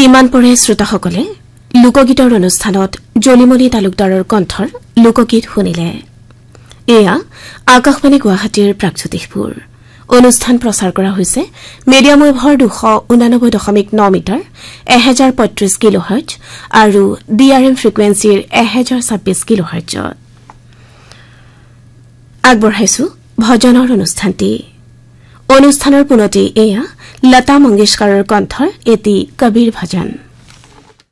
ইমান পৰে শ্ৰোতাসকলে লোকগীতৰ অনুষ্ঠানত জলিমনি তালুকদাৰৰ কণ্ঠৰ লোকগীত শুনিলে এয়া আকাশবাণী গুৱাহাটীৰ প্ৰাগজ্যোতিষপুৰ অনুষ্ঠান প্ৰচাৰ কৰা হৈছে মিডিয়াম ৱেভৰ 289.9 মিটাৰ 1035 কিলোহাৰ্টজ আৰু ডিআৰএম ফ্ৰিকুৱেন্সিৰ 1026 কিলোহাৰ্টজত আগবঢ়াইছো ভজনৰ অনুষ্ঠানটি অনুষ্ঠানৰ পুনতে এয়া লতা মংগেশকাৰৰ কণ্ঠৰ এটি কবিৰ ভজন